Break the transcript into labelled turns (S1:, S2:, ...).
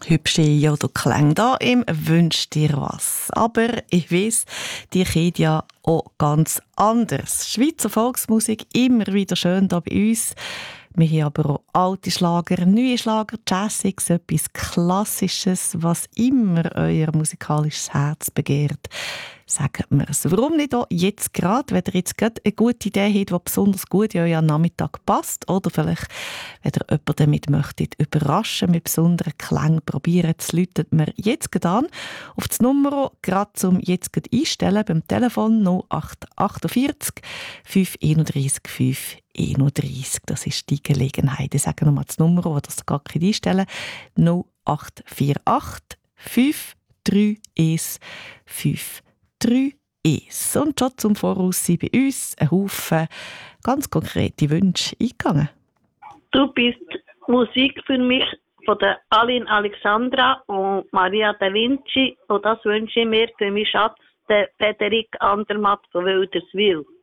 S1: Hübsche oder Klänge da im «Wünsch dir was». Aber ich weiss, die kennt ja auch ganz anders. Schweizer Volksmusik immer wieder schön da bei uns. Wir haben aber auch alte Schlager, neue Schlager, Jazziges, etwas Klassisches, was immer euer musikalisches Herz begehrt. Sagt mir es. Warum nicht auch jetzt gerade, wenn ihr jetzt gerade eine gute Idee habt, die besonders gut in euren Nachmittag passt, oder vielleicht, wenn ihr jemanden damit möchtet überraschen mit besonderen Klängen, probieren zu läuten wir jetzt gerade an auf das Nummer, gerade zum jetzt gerade einstellen, beim Telefon 0848 531 531. Das ist die Gelegenheit. Ich sage nochmal das Nummer, oder das gar nicht einstellen. 0848 531 531. Und schon zum Voraus sind bei uns ein Haufen ganz konkrete Wünsche eingegangen.
S2: Du bist Musik für mich von der Aline Alexandra und Maria Da Vinci. Und das wünsche ich mir für meinen Schatz, den Frederik Andermatt von Wilderswil.